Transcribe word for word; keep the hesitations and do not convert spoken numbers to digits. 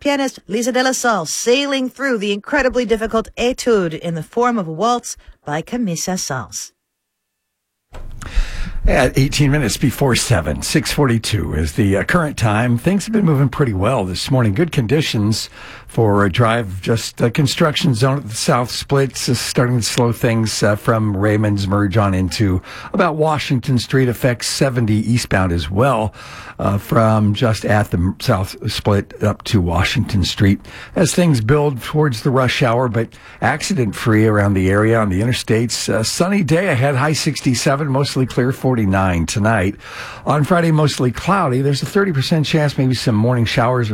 pianist Lisa de la Salle sailing through the incredibly difficult Etude in the form of a waltz by Camille Saint-Saëns. At eighteen minutes before seven, six forty-two is the uh, current time. Things have been moving pretty well this morning. Good conditions for a drive. Just a construction zone at the South Splits is starting to slow things uh, from Raymond's merge on into about Washington Street. Affects seventy eastbound as well uh, from just at the South Split up to Washington Street as things build towards the rush hour, but accident-free around the area on the interstates. Uh, sunny day ahead, high sixty-seven, mostly clear, forty-nine tonight. On Friday, mostly cloudy. There's a thirty percent chance maybe some morning showers